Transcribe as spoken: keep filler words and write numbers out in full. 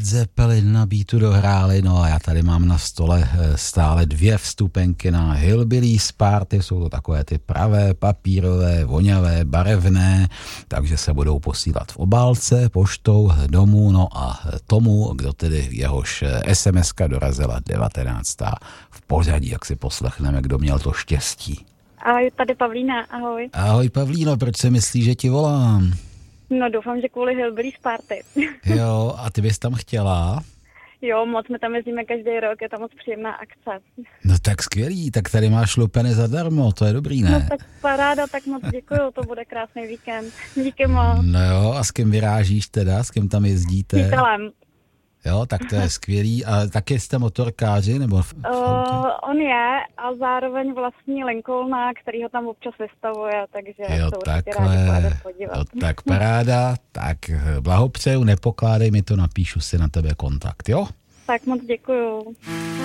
Zeppelin na beatu dohráli, no a já tady mám na stole stále dvě vstupenky na Hillbillies Party, jsou to takové ty pravé, papírové, voňavé, barevné, takže se budou posílat v obálce, poštou, domů, no a tomu, kdo tedy jehož es em eska dorazila devatenáctá v pořadí, jak si poslechneme, kdo měl to štěstí. Ahoj, tady Pavlína, ahoj. Ahoj Pavlíno, proč si myslíš, že ti volám? No doufám, že kvůli Hillbillies Party. Jo, a ty bys tam chtěla? Jo, moc, my tam jezdíme každý rok, je tam moc příjemná akce. No tak skvělý, tak tady máš lupeny zadarmo, to je dobrý, ne? No tak paráda, tak moc děkuju, to bude krásný víkend. Díky moc. No jo, a s kým vyrážíš teda, s kým tam jezdíte? S Michalem. Jo, tak to je skvělý. A taky jste motorkáři, nebo v, v uh, On je a zároveň vlastní Lincolna, který ho tam občas vystavuje, takže jo, to určitě takhle, rádi podívat. Jo, tak paráda, tak blahopřeju, nepokládej mi to, napíšu si na tebe kontakt, jo? Tak moc děkuju.